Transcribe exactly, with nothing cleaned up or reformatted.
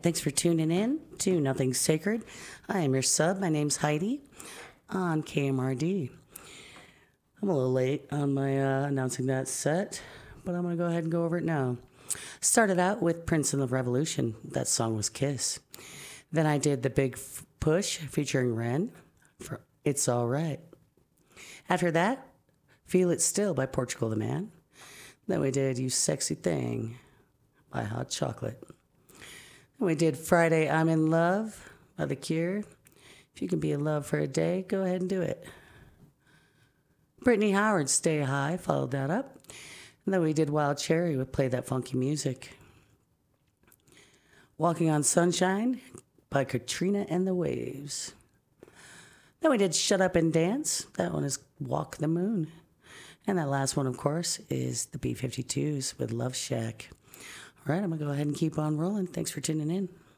Thanks for tuning in to Nothing Sacred. I am your sub. My name's Heidi on K M R D. I'm a little late on my uh, announcing that set, but I'm going to go ahead and go over it now. Started out with Prince and the Revolution. That song was Kiss. Then I did The Big F- Push featuring Ren for It's All Right. After that, Feel It Still by Portugal the Man. Then we did You Sexy Thing by Hot Chocolate. Then we did Friday I'm in Love by The Cure. If you can be in love for a day, go ahead and do it. Brittany Howard, Stay High, followed that up. And then we did Wild Cherry with Play That Funky Music. Walking on Sunshine by Katrina and the Waves. Then we did Shut Up and Dance. That one is Walk the Moon. And that last one, of course, is the B fifty-twos with Love Shack. All right, I'm going to go ahead and keep on rolling. Thanks for tuning in.